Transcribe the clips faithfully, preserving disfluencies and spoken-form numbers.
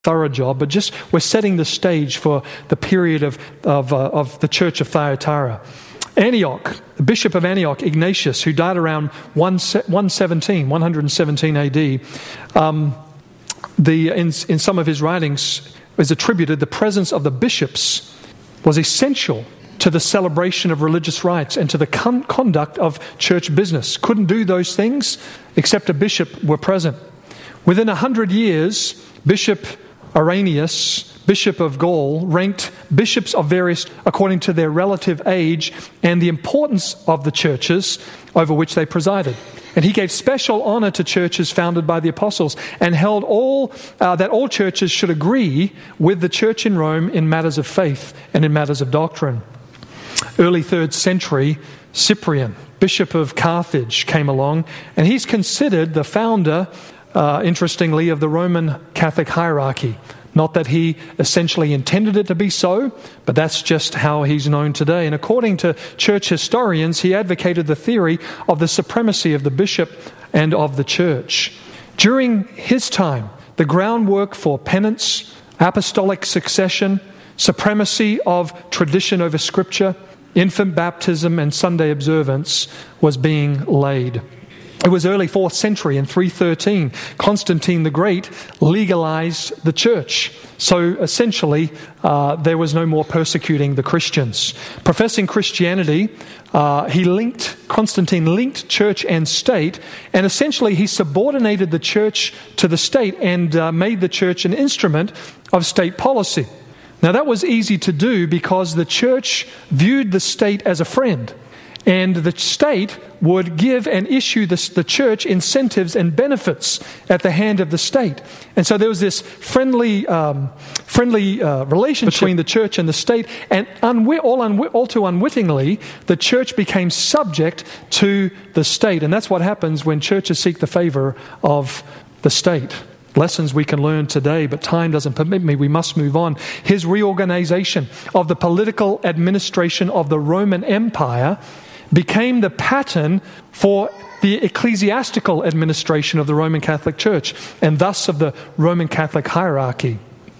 thorough job, but just we're setting the stage for the period of of, uh, of the church of Thyatira. Antioch, the bishop of Antioch, Ignatius, who died around one seventeen, one seventeen A D, um, the in, in some of his writings is attributed the presence of the bishops was essential to the celebration of religious rites and to the con- conduct of church business. Couldn't do those things except a bishop were present. Within a hundred years, Bishop Irenaeus, Bishop of Gaul, ranked bishops of various according to their relative age and the importance of the churches over which they presided. And he gave special honor to churches founded by the apostles and held all uh, that all churches should agree with the church in Rome in matters of faith and in matters of doctrine. Early third century, Cyprian, Bishop of Carthage, came along, and he's considered the founder, uh, interestingly, of the Roman Catholic hierarchy. Not that he essentially intended it to be so, but that's just how he's known today. And according to church historians, he advocated the theory of the supremacy of the bishop and of the church. During his time, the groundwork for penance, apostolic succession, supremacy of tradition over Scripture, infant baptism and Sunday observance was being laid. It was early fourth century in three thirteen. Constantine the Great legalized the church. So essentially, uh, there was no more persecuting the Christians. Professing Christianity, uh, he linked, Constantine linked church and state, and essentially he subordinated the church to the state and uh, made the church an instrument of state policy. Now that was easy to do because the church viewed the state as a friend. And the state would give and issue the, the church incentives and benefits at the hand of the state. And so there was this friendly um, friendly uh, relationship between the church and the state. And unwi- all, unwi- all too unwittingly, the church became subject to the state. And that's what happens when churches seek the favor of the state. Lessons we can learn today, but time doesn't permit me. We must move on. His reorganization of the political administration of the Roman Empire became the pattern for the ecclesiastical administration of the Roman Catholic Church, and thus of the Roman Catholic hierarchy.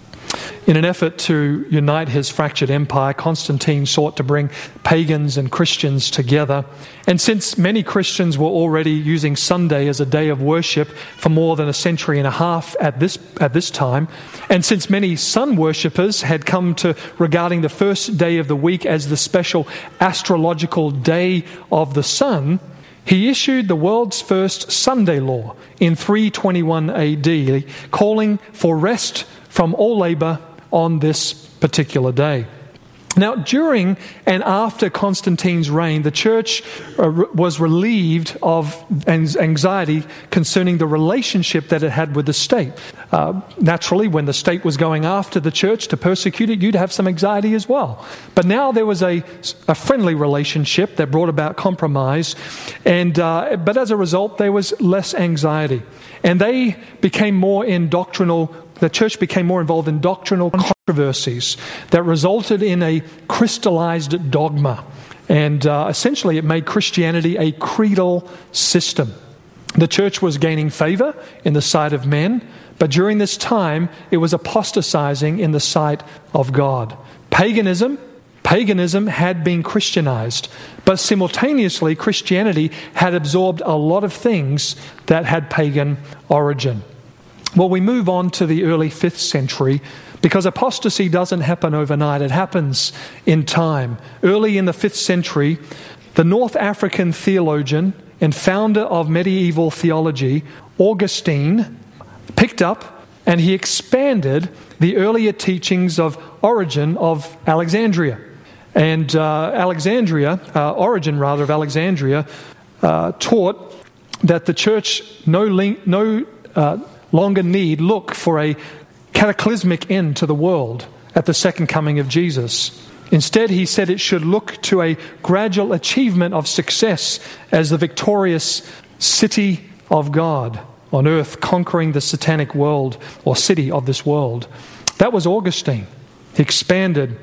In an effort to unite his fractured empire, Constantine sought to bring pagans and Christians together. And since many Christians were already using Sunday as a day of worship for more than a century and a half at this at this time, and since many sun worshippers had come to regarding the first day of the week as the special astrological day of the sun, he issued the world's first Sunday law in three twenty-one A D, calling for rest from all labor on this particular day. Now, during and after Constantine's reign, the church uh, was relieved of anxiety concerning the relationship that it had with the state. Uh, naturally, when the state was going after the church to persecute it, you'd have some anxiety as well. But now there was a, a friendly relationship that brought about compromise, and uh, but as a result, there was less anxiety. And they became more in doctrinal The church became more involved in doctrinal controversies that resulted in a crystallized dogma. And uh, essentially it made Christianity a creedal system. The church was gaining favor in the sight of men, but during this time it was apostatizing in the sight of God. Paganism, paganism had been Christianized, but simultaneously Christianity had absorbed a lot of things that had pagan origin. Well, we move on to the early fifth century because apostasy doesn't happen overnight. It happens in time. Early in the fifth century, the North African theologian and founder of medieval theology, Augustine, picked up and he expanded the earlier teachings of Origen of Alexandria. And uh, Alexandria, uh, Origen rather of Alexandria, uh, taught that the church no link, no uh, longer need look for a cataclysmic end to the world at the second coming of Jesus. Instead, he said it should look to a gradual achievement of success as the victorious city of God on earth, conquering the satanic world or city of this world. That was Augustine. He expanded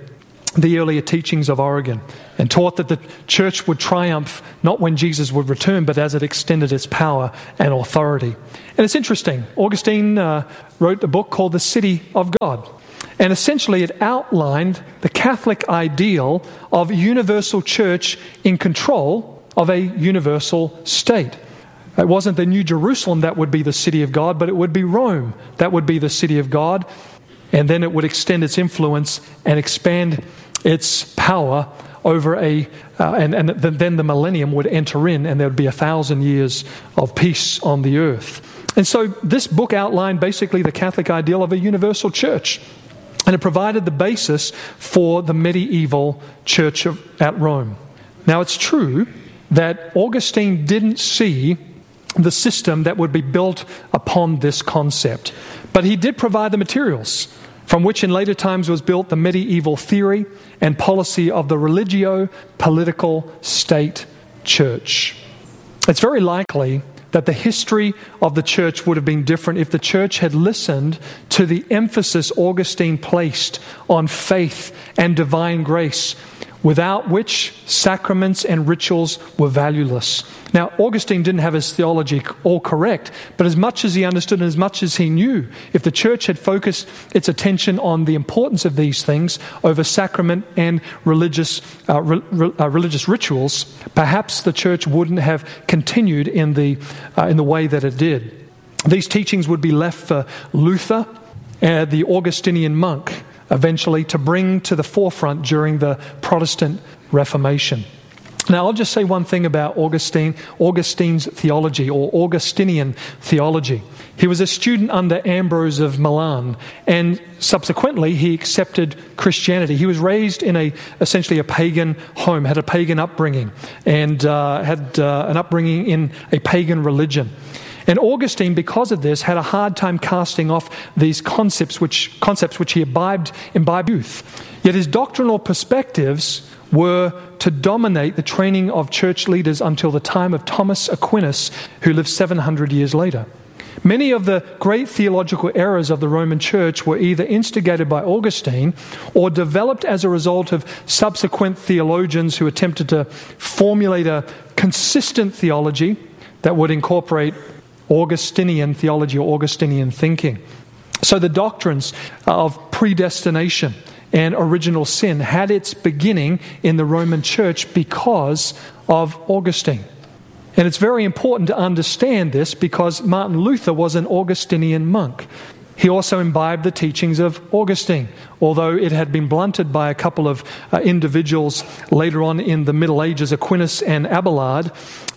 the earlier teachings of Origen and taught that the church would triumph not when Jesus would return, but as it extended its power and authority. And it's interesting. Augustine uh, wrote a book called The City of God. And essentially it outlined the Catholic ideal of a universal church in control of a universal state. It wasn't the New Jerusalem that would be the city of God, but it would be Rome that would be the city of God. And then it would extend its influence and expand its power over a, uh, and, and then the millennium would enter in, and there would be a thousand years of peace on the earth. And so this book outlined basically the Catholic ideal of a universal church. And it provided the basis for the medieval church of, at Rome. Now it's true that Augustine didn't see the system that would be built upon this concept. But he did provide the materials from which in later times was built the medieval theory and policy of the religio-political state church. It's very likely that the history of the church would have been different if the church had listened to the emphasis Augustine placed on faith and divine grace, without which sacraments and rituals were valueless. Now, Augustine didn't have his theology all correct, but as much as he understood and as much as he knew, if the church had focused its attention on the importance of these things over sacrament and religious uh, re- re- uh, religious rituals, perhaps the church wouldn't have continued in the uh, in the way that it did. These teachings would be left for Luther, uh, the Augustinian monk, eventually to bring to the forefront during the Protestant Reformation. Now, I'll just say one thing about Augustine, Augustine's theology, or Augustinian theology. He was a student under Ambrose of Milan, and subsequently he accepted Christianity. He was raised in a essentially a pagan home, had a pagan upbringing, and uh, had uh, an upbringing in a pagan religion. And Augustine, because of this, had a hard time casting off these concepts which concepts which he imbibed imbibed youth. Yet his doctrinal perspectives were to dominate the training of church leaders until the time of Thomas Aquinas, who lived seven hundred years later. Many of the great theological errors of the Roman Church were either instigated by Augustine or developed as a result of subsequent theologians who attempted to formulate a consistent theology that would incorporate Augustinian theology or Augustinian thinking. So the doctrines of predestination and original sin had its beginning in the Roman Church because of Augustine. And it's very important to understand this because Martin Luther was an Augustinian monk. He also imbibed the teachings of Augustine, although it had been blunted by a couple of uh, individuals later on in the Middle Ages, Aquinas and Abelard.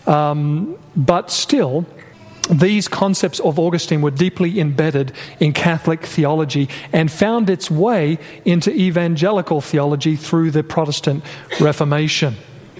Um, but still, these concepts of Augustine were deeply embedded in Catholic theology and found its way into evangelical theology through the Protestant Reformation.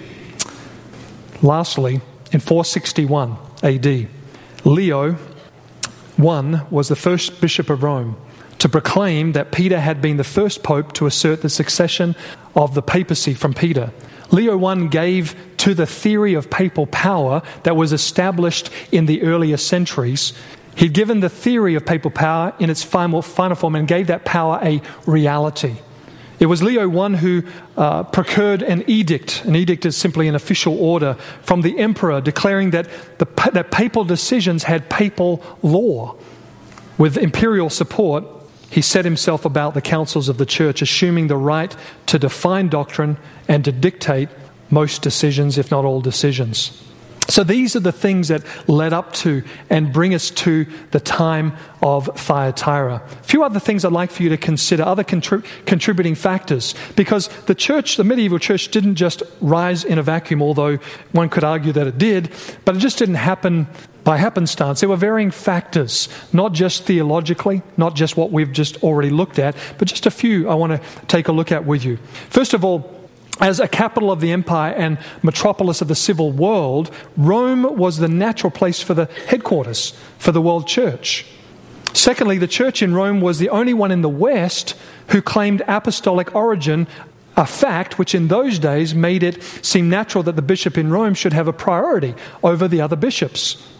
Lastly, in four sixty-one A D, Leo the First was the first bishop of Rome to proclaim that Peter had been the first pope to assert the succession of the papacy from Peter. Leo the First gave to the theory of papal power that was established in the earlier centuries. He'd given the theory of papal power in its final, final form and gave that power a reality. It was Leo the First who uh, procured an edict. An edict is simply an official order from the emperor declaring that the that papal decisions had papal law. With imperial support, he set himself about the councils of the church, assuming the right to define doctrine and to dictate most decisions, if not all decisions. So these are the things that led up to and bring us to the time of Thyatira. A few other things I'd like for you to consider, other contrib- contributing factors, because the church, the medieval church, didn't just rise in a vacuum, although one could argue that it did, but it just didn't happen by happenstance. There were varying factors, not just theologically, not just what we've just already looked at, but just a few I want to take a look at with you. First of all, as a capital of the empire and metropolis of the civil world, Rome was the natural place for the headquarters for the world church. Secondly, the church in Rome was the only one in the West who claimed apostolic origin, a fact which in those days made it seem natural that the bishop in Rome should have a priority over the other bishops.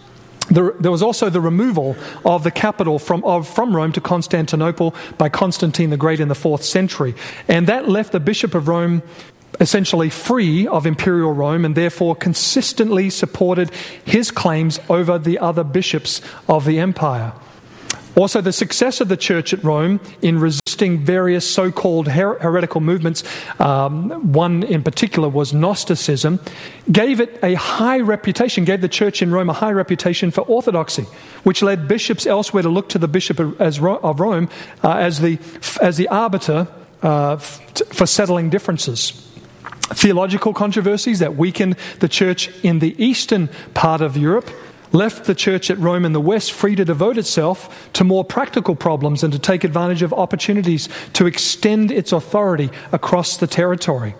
The, there was also the removal of the capital from, of, from Rome to Constantinople by Constantine the Great in the fourth century. And that left the Bishop of Rome essentially free of imperial Rome, and therefore consistently supported his claims over the other bishops of the empire. Also, the success of the church at Rome in resisting various so-called her- heretical movements, um, one in particular was Gnosticism, gave it a high reputation, gave the church in Rome a high reputation for orthodoxy, which led bishops elsewhere to look to the Bishop of, as Ro- of Rome uh, as the as the arbiter uh, f- for settling differences. Theological controversies that weakened the church in the eastern part of Europe left the church at Rome in the west free to devote itself to more practical problems and to take advantage of opportunities to extend its authority across the territory.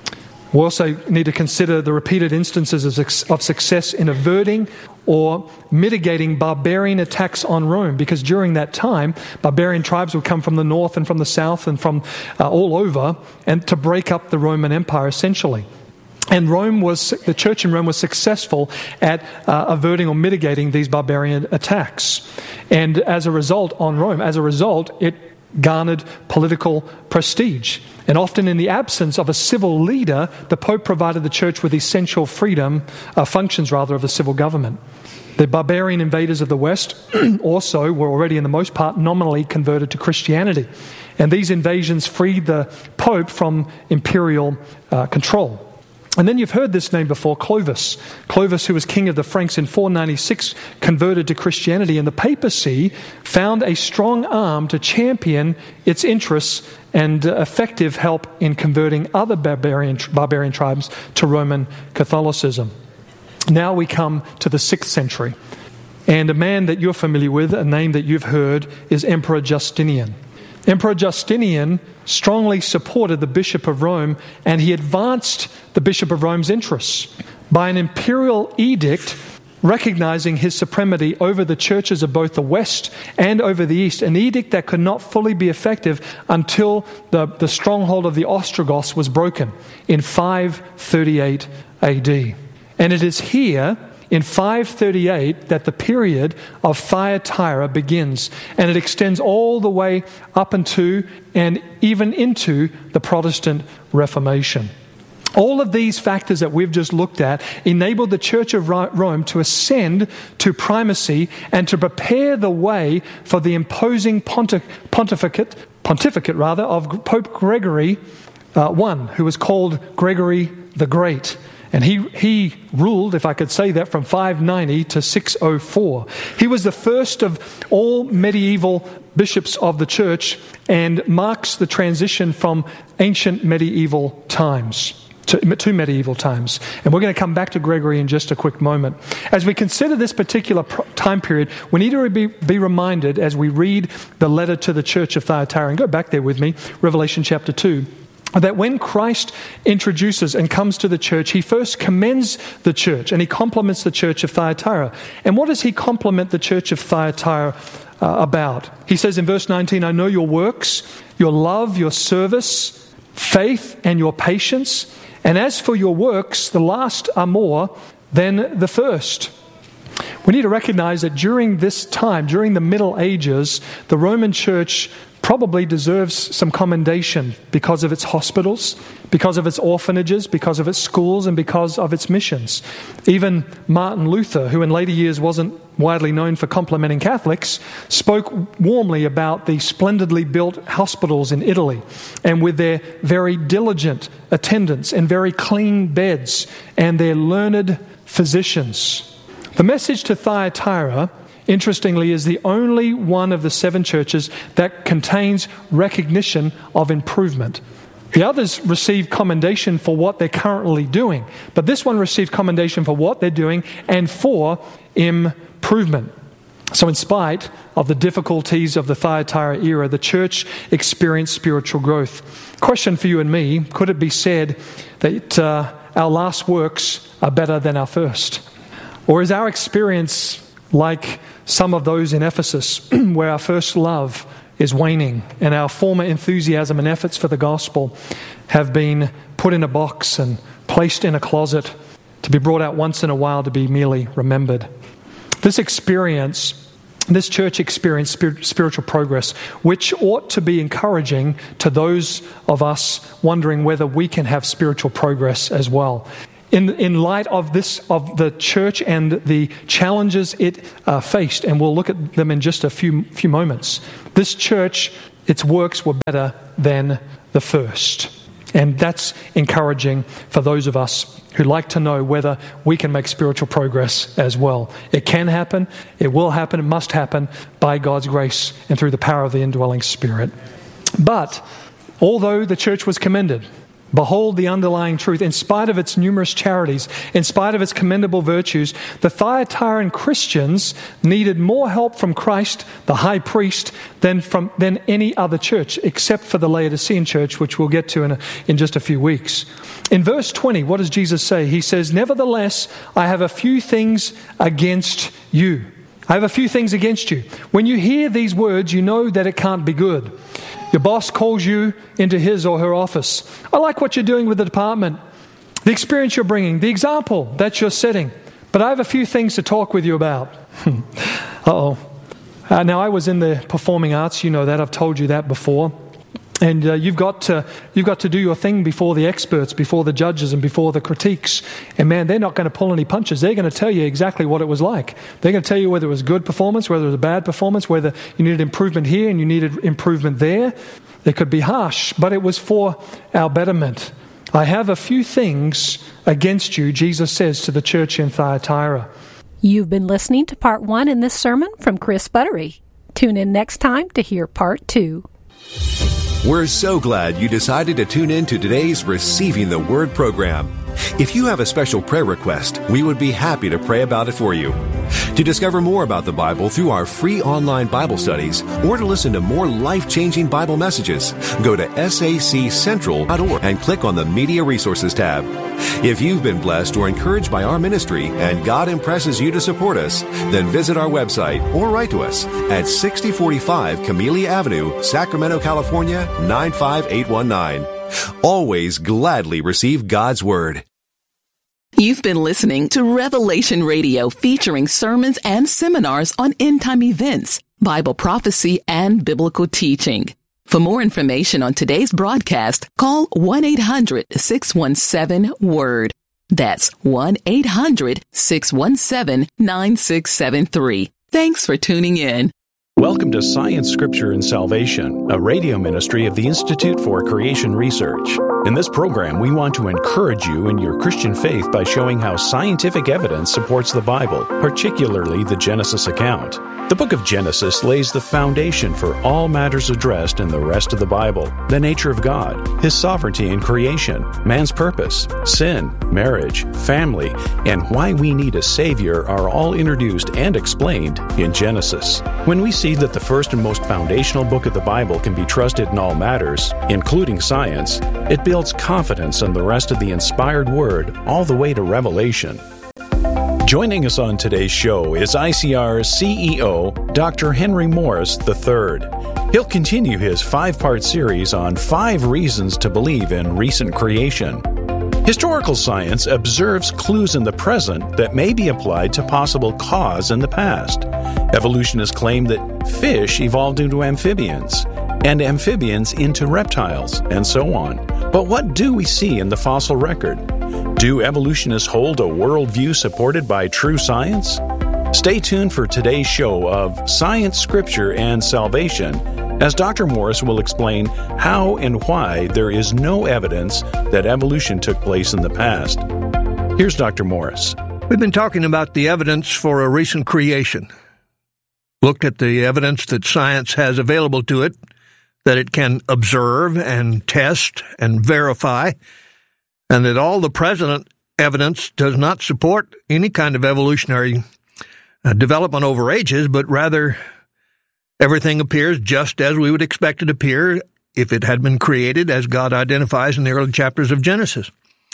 We also need to consider the repeated instances of success in averting or mitigating barbarian attacks on Rome, because during that time, barbarian tribes would come from the north and from the south and from uh, all over, and to break up the Roman Empire essentially. And Rome was, the church in Rome was successful at uh, averting or mitigating these barbarian attacks. And as a result, on Rome, as a result, it garnered political prestige. And often in the absence of a civil leader, the Pope provided the church with essential freedom, uh, functions rather, of the civil government. The barbarian invaders of the West also were already, in the most part, nominally converted to Christianity. And these invasions freed the Pope from imperial uh, control. And then you've heard this name before, Clovis. Clovis, who was king of the Franks in four ninety-six, converted to Christianity, and the papacy found a strong arm to champion its interests and uh, effective help in converting other barbarian, barbarian tribes to Roman Catholicism. Now we come to the sixth century, and a man that you're familiar with, a name that you've heard, is Emperor Justinian. Emperor Justinian strongly supported the Bishop of Rome, and he advanced the Bishop of Rome's interests by an imperial edict recognizing his supremacy over the churches of both the West and over the East, an edict that could not fully be effective until the, the stronghold of the Ostrogoths was broken in five thirty-eight A D. And it is here in five thirty-eight that the period of Thyatira begins, and it extends all the way up into and even into the Protestant Reformation. All of these factors that we've just looked at enabled the Church of Rome to ascend to primacy and to prepare the way for the imposing pontif- pontificate, pontificate rather, of Pope Gregory uh, the First, who was called Gregory the Great. And he, he ruled, if I could say that, from five ninety to six oh four. He was the first of all medieval bishops of the church and marks the transition from ancient medieval times to, to medieval times. And we're going to come back to Gregory in just a quick moment. As we consider this particular time period, we need to be, be reminded as we read the letter to the church of Thyatira, and go back there with me, Revelation chapter two, that when Christ introduces and comes to the church, he first commends the church and he compliments the church of Thyatira. And what does he compliment the church of Thyatira uh, about? He says in verse nineteen, I know your works, your love, your service, faith, and your patience. And as for your works, the last are more than the first. We need to recognize that during this time, during the Middle Ages, the Roman Church probably deserves some commendation because of its hospitals, because of its orphanages, because of its schools, and because of its missions. Even Martin Luther, who in later years wasn't widely known for complimenting Catholics, spoke warmly about the splendidly built hospitals in Italy, and with their very diligent attendants and very clean beds and their learned physicians. The message to Thyatira, interestingly, is the only one of the seven churches that contains recognition of improvement. The others receive commendation for what they're currently doing, but this one received commendation for what they're doing and for improvement. So in spite of the difficulties of the Thyatira era, the church experienced spiritual growth. Question for you and me, could it be said that uh, our last works are better than our first? Or is our experience like some of those in Ephesus, where our first love is waning and our former enthusiasm and efforts for the gospel have been put in a box and placed in a closet to be brought out once in a while to be merely remembered? This experience, this church experienced spir- spiritual progress, which ought to be encouraging to those of us wondering whether we can have spiritual progress as well. In, in light of this, of the church and the challenges it uh, faced, and we'll look at them in just a few few moments, this church, its works were better than the first. And that's encouraging for those of us who like to know whether we can make spiritual progress as well. It can happen, it will happen, it must happen by God's grace and through the power of the indwelling Spirit. But although the church was commended, behold the underlying truth. In spite of its numerous charities, in spite of its commendable virtues, the Thyatiran Christians needed more help from Christ, the high priest, than from than any other church, except for the Laodicean church, which we'll get to in, a, in just a few weeks. In verse twenty, what does Jesus say? He says, "Nevertheless, I have a few things against you." I have a few things against you. When you hear these words, you know that it can't be good. Your boss calls you into his or her office. I like what you're doing with the department, the experience you're bringing, the example that you're setting. But I have a few things to talk with you about. Uh-oh. Uh, now, I was in the performing arts. You know that. I've told you that before. And uh, you've got to you've got to do your thing before the experts, before the judges, and before the critiques. And man, they're not going to pull any punches. They're going to tell you exactly what it was like. They're going to tell you whether it was good performance, whether it was a bad performance, whether you needed improvement here and you needed improvement there. They could be harsh, but it was for our betterment. I have a few things against you, Jesus says to the church in Thyatira. You've been listening to part one in this sermon from Chris Buttery. Tune in next time to hear part two. We're so glad you decided to tune in to today's Receiving the Word program. If you have a special prayer request, we would be happy to pray about it for you. To discover more about the Bible through our free online Bible studies, or to listen to more life-changing Bible messages, go to S A C central dot org and click on the Media Resources tab. If you've been blessed or encouraged by our ministry and God impresses you to support us, then visit our website or write to us at sixty forty-five Camellia Avenue, Sacramento, California, nine five eight one nine. Always gladly receive God's Word. You've been listening to Revelation Radio, featuring sermons and seminars on end-time events, Bible prophecy, and biblical teaching. For more information on today's broadcast, call one eight hundred six one seven WORD. That's one eight hundred six one seven nine six seven three. Thanks for tuning in. Welcome to Science, Scripture, and Salvation, a radio ministry of the Institute for Creation Research. In this program, we want to encourage you in your Christian faith by showing how scientific evidence supports the Bible, particularly the Genesis account. The book of Genesis lays the foundation for all matters addressed in the rest of the Bible: the nature of God, His sovereignty in creation, man's purpose, sin, marriage, family, and why we need a Savior are all introduced and explained in Genesis. When we see that the first and most foundational book of the Bible can be trusted in all matters, including science, it builds confidence in the rest of the inspired Word all the way to Revelation. Joining us on today's show is I C R's C E O, Doctor Henry Morris the third. He'll continue his five-part series on five reasons to believe in recent creation. Historical science observes clues in the present that may be applied to possible cause in the past. Evolutionists claim that fish evolved into amphibians, and amphibians into reptiles, and so on. But what do we see in the fossil record? Do evolutionists hold a worldview supported by true science? Stay tuned for today's show of Science, Scripture, and Salvation, as Doctor Morris will explain how and why there is no evidence that evolution took place in the past. Here's Doctor Morris. We've been talking about the evidence for a recent creation. Looked at the evidence that science has available to it, that it can observe and test and verify, and that all the present evidence does not support any kind of evolutionary uh, development over ages, but rather everything appears just as we would expect it to appear if it had been created, as God identifies in the early chapters of Genesis.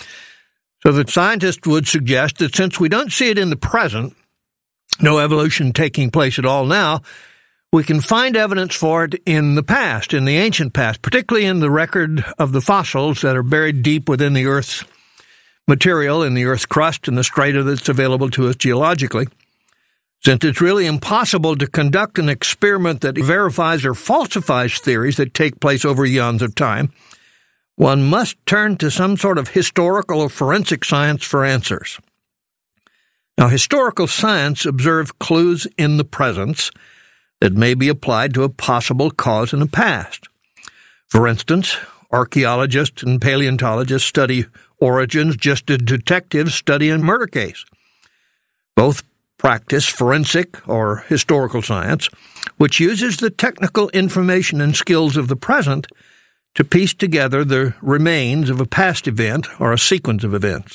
So the scientists would suggest that since we don't see it in the present, no evolution taking place at all now, we can find evidence for it in the past, in the ancient past, particularly in the record of the fossils that are buried deep within the Earth's material, in the Earth's crust and the strata that's available to us geologically. Since it's really impossible to conduct an experiment that verifies or falsifies theories that take place over eons of time, one must turn to some sort of historical or forensic science for answers. Now, historical science observes clues in the present that may be applied to a possible cause in the past. For instance, archaeologists and paleontologists study origins just as detectives study a murder case. Both practice forensic or historical science, which uses the technical information and skills of the present to piece together the remains of a past event or a sequence of events.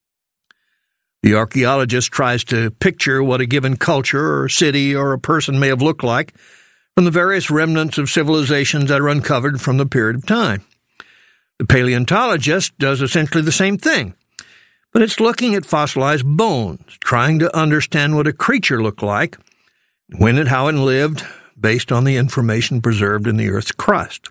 The archaeologist tries to picture what a given culture or city or a person may have looked like from the various remnants of civilizations that are uncovered from the period of time. The paleontologist does essentially the same thing, but it's looking at fossilized bones, trying to understand what a creature looked like, when and how it lived, based on the information preserved in the Earth's crust.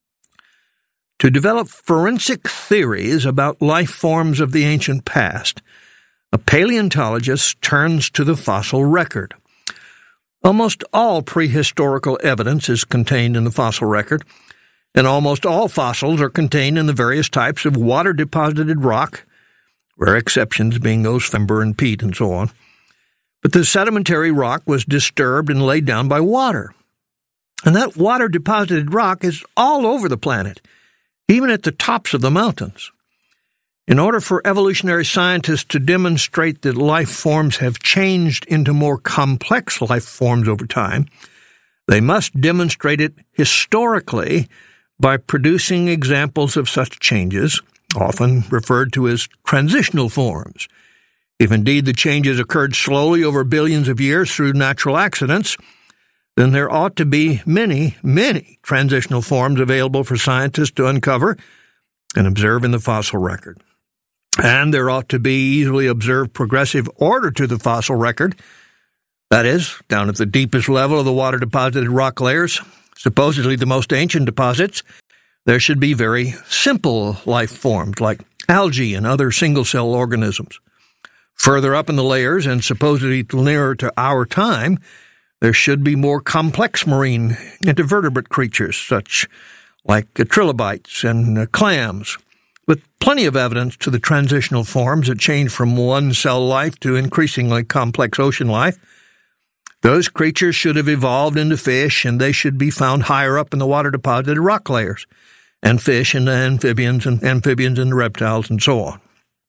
To develop forensic theories about life forms of the ancient past, a paleontologist turns to the fossil record. Almost all prehistorical evidence is contained in the fossil record, and almost all fossils are contained in the various types of water-deposited rock, rare exceptions being those from ember and peat and so on. But the sedimentary rock was disturbed and laid down by water. And that water-deposited rock is all over the planet, even at the tops of the mountains. In order for evolutionary scientists to demonstrate that life forms have changed into more complex life forms over time, they must demonstrate it historically by producing examples of such changes, often referred to as transitional forms. If indeed the changes occurred slowly over billions of years through natural accidents, then there ought to be many, many transitional forms available for scientists to uncover and observe in the fossil record. And there ought to be easily observed progressive order to the fossil record. That is, down at the deepest level of the water-deposited rock layers, supposedly the most ancient deposits, there should be very simple life forms like algae and other single-cell organisms. Further up in the layers, and supposedly nearer to our time, there should be more complex marine invertebrate creatures, such like trilobites and uh, clams, with plenty of evidence to the transitional forms that change from one-cell life to increasingly complex ocean life. Those creatures should have evolved into fish, and they should be found higher up in the water-deposited rock layers, and fish and amphibians and amphibians and reptiles and so on.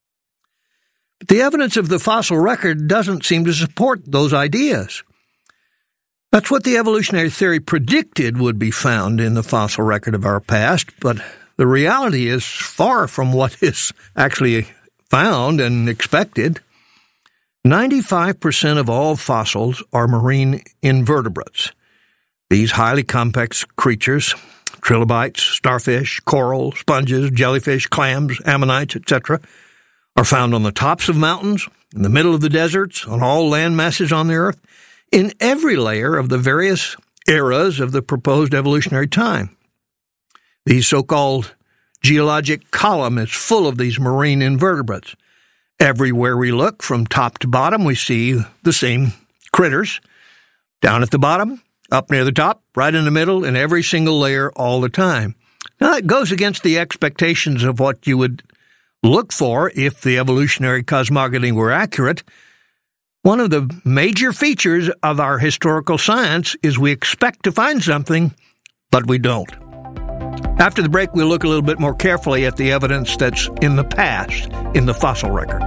But the evidence of the fossil record doesn't seem to support those ideas. That's what the evolutionary theory predicted would be found in the fossil record of our past, but the reality is far from what is actually found and expected. ninety-five percent of all fossils are marine invertebrates. These highly complex creatures, trilobites, starfish, coral, sponges, jellyfish, clams, ammonites, et cetera, are found on the tops of mountains, in the middle of the deserts, on all land masses on the Earth, in every layer of the various eras of the proposed evolutionary time. The so-called geologic column is full of these marine invertebrates. Everywhere we look, from top to bottom, we see the same critters. Down at the bottom, up near the top, right in the middle, in every single layer all the time. Now, that goes against the expectations of what you would look for if the evolutionary cosmogony were accurate. One of the major features of our historical science is we expect to find something, but we don't. After the break, we'll look a little bit more carefully at the evidence that's in the past in the fossil record.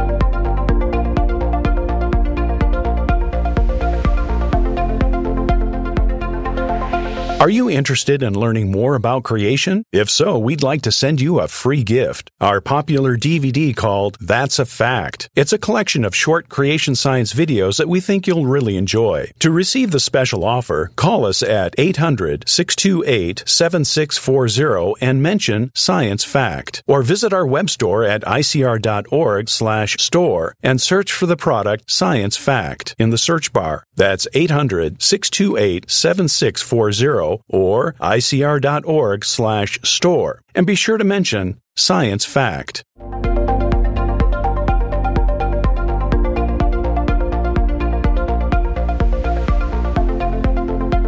Are you interested in learning more about creation? If so, we'd like to send you a free gift. Our popular D V D called That's a Fact. It's a collection of short creation science videos that we think you'll really enjoy. To receive the special offer, call us at eight hundred, six two eight, seven six four zero and mention Science Fact. Or visit our web store at I C R dot org slash store and search for the product Science Fact in the search bar. That's eight hundred, six two eight, seven six four zero or I C R dot org slash store. And be sure to mention Science Fact.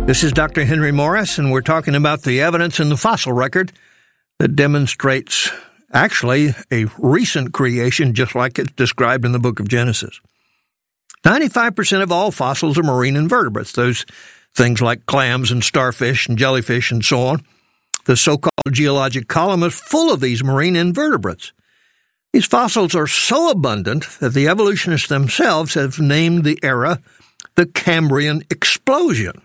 This is Doctor Henry Morris, and we're talking about the evidence in the fossil record that demonstrates actually a recent creation, just like it's described in the book of Genesis. ninety-five percent of all fossils are marine invertebrates, those things like clams and starfish and jellyfish and so on. The so-called geologic column is full of these marine invertebrates. These fossils are so abundant that the evolutionists themselves have named the era the Cambrian explosion.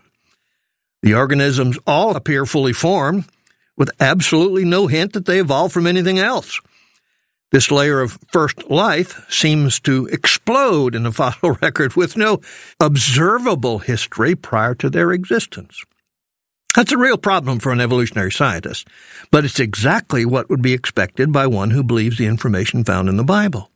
The organisms all appear fully formed, with absolutely no hint that they evolved from anything else. This layer of first life seems to explode in the fossil record with no observable history prior to their existence. That's a real problem for an evolutionary scientist, but it's exactly what would be expected by one who believes the information found in the Bible.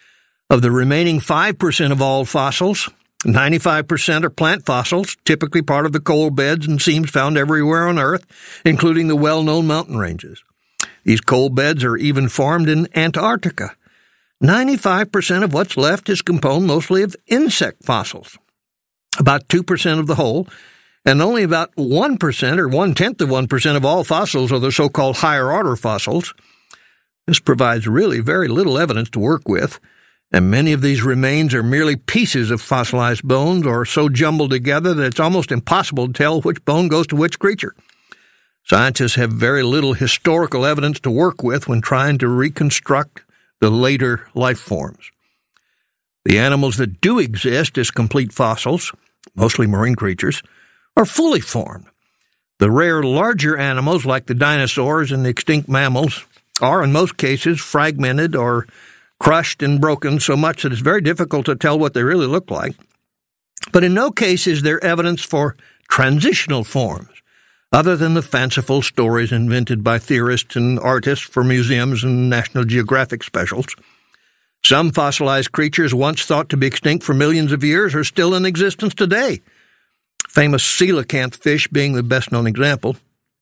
Of the remaining five percent of all fossils, ninety-five percent are plant fossils, typically part of the coal beds and seams found everywhere on Earth, including the well-known mountain ranges. These coal beds are even formed in Antarctica. ninety-five percent of what's left is composed mostly of insect fossils, about two percent of the whole, and only about one percent or one-tenth of one percent of all fossils are the so-called higher-order fossils. This provides really very little evidence to work with, and many of these remains are merely pieces of fossilized bones or so jumbled together that it's almost impossible to tell which bone goes to which creature. Scientists have very little historical evidence to work with when trying to reconstruct the later life forms. The animals that do exist as complete fossils, mostly marine creatures, are fully formed. The rare larger animals like the dinosaurs and the extinct mammals are in most cases fragmented or crushed and broken so much that it's very difficult to tell what they really look like. But in no case is there evidence for transitional forms, other than the fanciful stories invented by theorists and artists for museums and National Geographic specials. Some fossilized creatures once thought to be extinct for millions of years are still in existence today, famous coelacanth fish being the best-known example.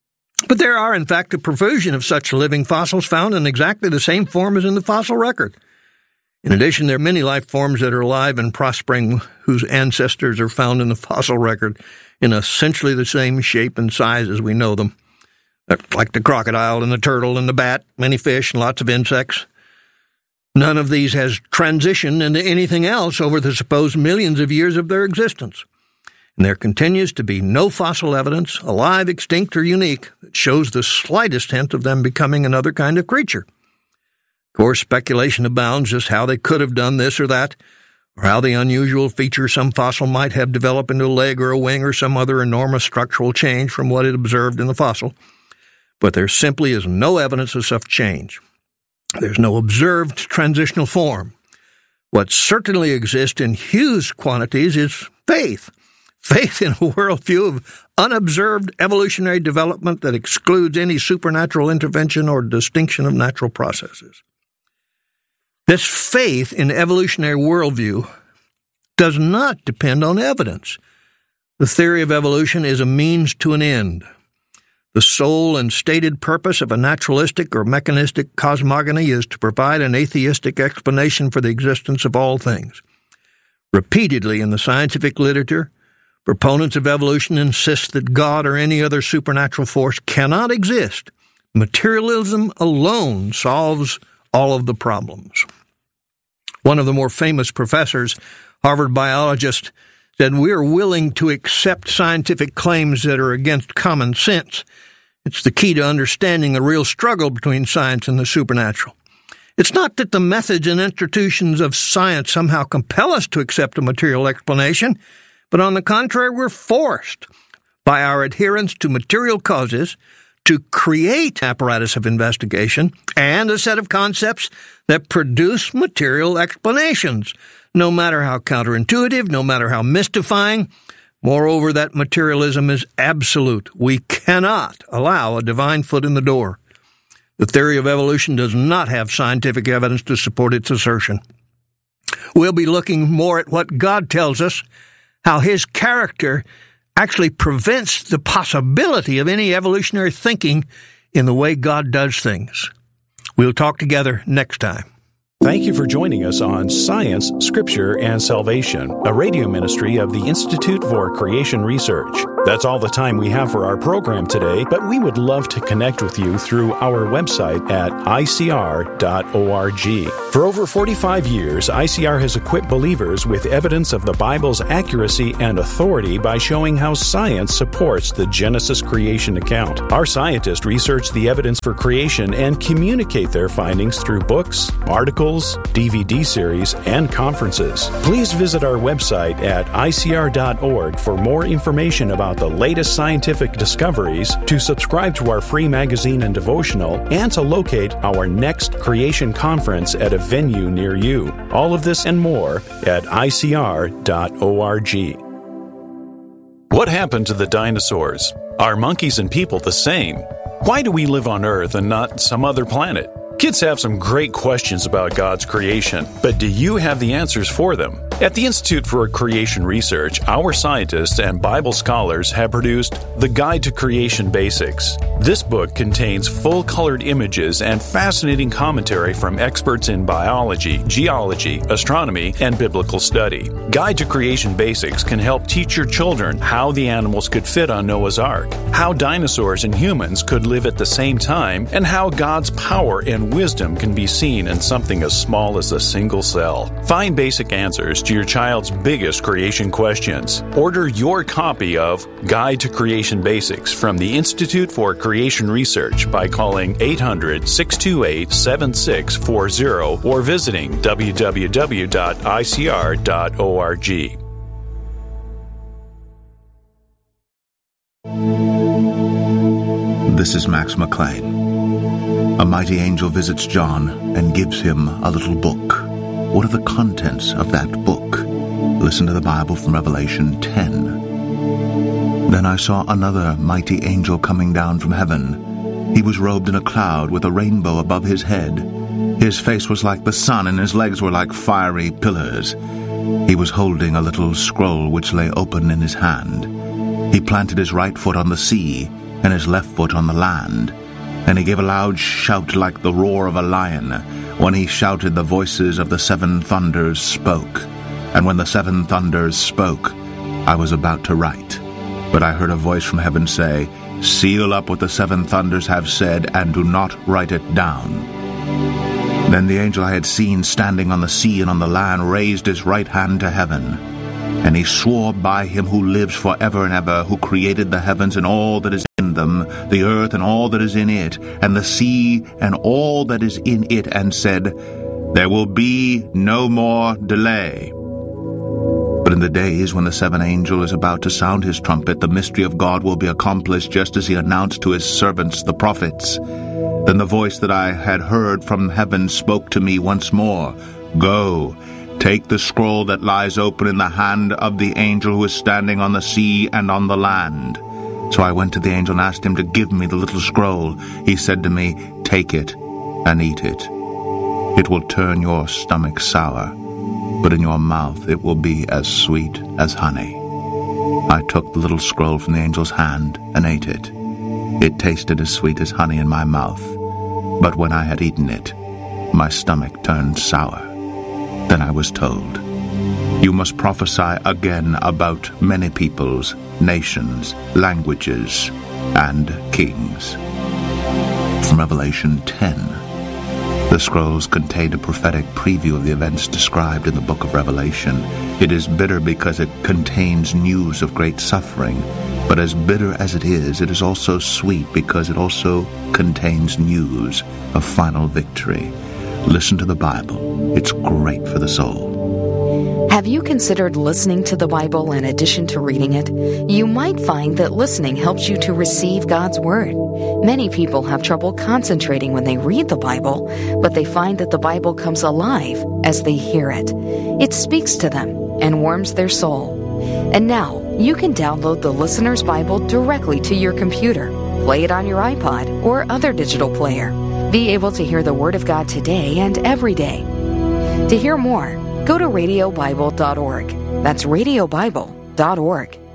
But there are, in fact, a profusion of such living fossils found in exactly the same form as in the fossil record. In addition, there are many life forms that are alive and prospering whose ancestors are found in the fossil record in essentially the same shape and size as we know them, like the crocodile and the turtle and the bat, many fish and lots of insects. None of these has transitioned into anything else over the supposed millions of years of their existence. And there continues to be no fossil evidence, alive, extinct, or unique, that shows the slightest hint of them becoming another kind of creature. Of course, speculation abounds just how they could have done this or that, or how the unusual feature some fossil might have developed into a leg or a wing or some other enormous structural change from what it observed in the fossil. But there simply is no evidence of such change. There's no observed transitional form. What certainly exists in huge quantities is faith. Faith in a worldview of unobserved evolutionary development that excludes any supernatural intervention or distinction of natural processes. This faith in evolutionary worldview does not depend on evidence. The theory of evolution is a means to an end. The sole and stated purpose of a naturalistic or mechanistic cosmogony is to provide an atheistic explanation for the existence of all things. Repeatedly in the scientific literature, proponents of evolution insist that God or any other supernatural force cannot exist. Materialism alone solves all of the problems. One of the more famous professors, Harvard biologist, said, "We are willing to accept scientific claims that are against common sense. It's the key to understanding the real struggle between science and the supernatural. It's not that the methods and institutions of science somehow compel us to accept a material explanation, but on the contrary, we're forced by our adherence to material causes to create apparatus of investigation and a set of concepts that produce material explanations, no matter how counterintuitive, no matter how mystifying. Moreover, that materialism is absolute. We cannot allow a divine foot in the door. The theory of evolution does not have scientific evidence to support its assertion. We'll be looking more at what God tells us, how his character actually prevents the possibility of any evolutionary thinking in the way God does things. We'll talk together next time. Thank you for joining us on Science, Scripture, and Salvation, a radio ministry of the Institute for Creation Research. That's all the time we have for our program today, but we would love to connect with you through our website at I C R dot org. For over forty-five years, I C R has equipped believers with evidence of the Bible's accuracy and authority by showing how science supports the Genesis creation account. Our scientists research the evidence for creation and communicate their findings through books, articles, D V D series, and conferences. Please visit our website at I C R dot org for more information about the latest scientific discoveries, to subscribe to our free magazine and devotional, and to locate our next creation conference at a venue near you. All of this and more at I C R dot org. What happened to the dinosaurs? Are monkeys and people the same? Why do we live on Earth and not some other planet? Kids have some great questions about God's creation, but do you have the answers for them? At the Institute for Creation Research, our scientists and Bible scholars have produced The Guide to Creation Basics. This book contains full-colored images and fascinating commentary from experts in biology, geology, astronomy, and biblical study. Guide to Creation Basics can help teach your children how the animals could fit on Noah's Ark, how dinosaurs and humans could live at the same time, and how God's power and wisdom can be seen in something as small as a single cell. Find basic answers to your child's biggest creation questions. Order your copy of Guide to Creation Basics from the Institute for Creation Research by calling eight hundred, six two eight, seven six four zero or visiting w w w dot I C R dot org. This is Max McLean. A mighty angel visits John and gives him a little book. What are the contents of that book? Listen to the Bible from Revelation ten. Then I saw another mighty angel coming down from heaven. He was robed in a cloud with a rainbow above his head. His face was like the sun, and his legs were like fiery pillars. He was holding a little scroll which lay open in his hand. He planted his right foot on the sea and his left foot on the land. And he gave a loud shout like the roar of a lion. When he shouted, the voices of the seven thunders spoke. And when the seven thunders spoke, I was about to write. But I heard a voice from heaven say, "Seal up what the seven thunders have said, and do not write it down." Then the angel I had seen standing on the sea and on the land raised his right hand to heaven. And he swore by him who lives forever and ever, who created the heavens and all that is in them, the earth and all that is in it, and the sea and all that is in it, and said, "There will be no more delay." But in the days when the seventh angel is about to sound his trumpet, the mystery of God will be accomplished, just as he announced to his servants the prophets. Then the voice that I had heard from heaven spoke to me once more, "Go, take the scroll that lies open in the hand of the angel who is standing on the sea and on the land." So I went to the angel and asked him to give me the little scroll. He said to me, "Take it and eat it. It will turn your stomach sour, but in your mouth it will be as sweet as honey." I took the little scroll from the angel's hand and ate it. It tasted as sweet as honey in my mouth, but when I had eaten it, my stomach turned sour. Then I was told, "You must prophesy again about many peoples, nations, languages, and kings." From Revelation ten. The scrolls contained a prophetic preview of the events described in the book of Revelation. It is bitter because it contains news of great suffering, but as bitter as it is, it is also sweet because it also contains news of final victory. Listen to the Bible. It's great for the soul. Have you considered listening to the Bible in addition to reading it? You might find that listening helps you to receive God's Word. Many people have trouble concentrating when they read the Bible, but they find that the Bible comes alive as they hear it. It speaks to them and warms their soul. And now, you can download the Listener's Bible directly to your computer, play it on your iPod or other digital player. Be able to hear the Word of God today and every day. To hear more, go to radio bible dot org. That's radio bible dot org.